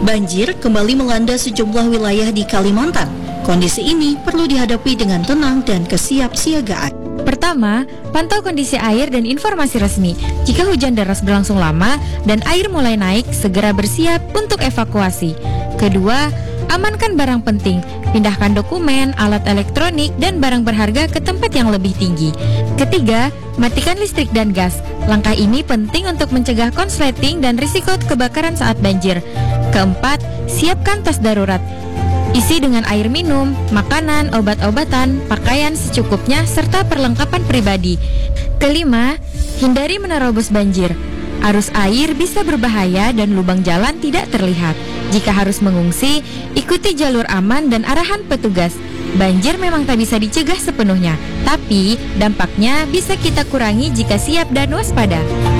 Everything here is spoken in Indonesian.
Banjir kembali melanda sejumlah wilayah di Kalimantan. Kondisi ini perlu dihadapi dengan tenang dan kesiapsiagaan. Pertama, pantau kondisi air dan informasi resmi. Jika hujan deras berlangsung lama dan air mulai naik, segera bersiap untuk evakuasi. Kedua, amankan barang penting. Pindahkan dokumen, alat elektronik, dan barang berharga ke tempat yang lebih tinggi. Ketiga, matikan listrik dan gas. Langkah ini penting untuk mencegah konsleting dan risiko kebakaran saat banjir. Keempat, siapkan tas darurat. Isi dengan air minum, makanan, obat-obatan, pakaian secukupnya, serta perlengkapan pribadi. Kelima, hindari menerobos banjir. Arus air bisa berbahaya dan lubang jalan tidak terlihat. Jika harus mengungsi, ikuti jalur aman dan arahan petugas. Banjir memang tak bisa dicegah sepenuhnya, tapi dampaknya bisa kita kurangi jika siap dan waspada.